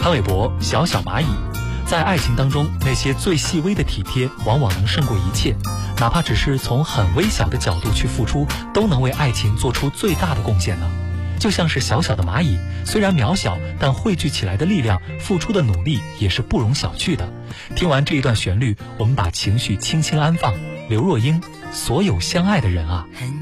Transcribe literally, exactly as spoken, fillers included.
潘玮柏，小小蚂蚁。在爱情当中，那些最细微的体贴往往能胜过一切，哪怕只是从很微小的角度去付出，都能为爱情做出最大的贡献呢。就像是小小的蚂蚁，虽然渺小，但汇聚起来的力量，付出的努力也是不容小觑的。听完这一段旋律，我们把情绪轻轻安放。刘若英，所有相爱的人啊。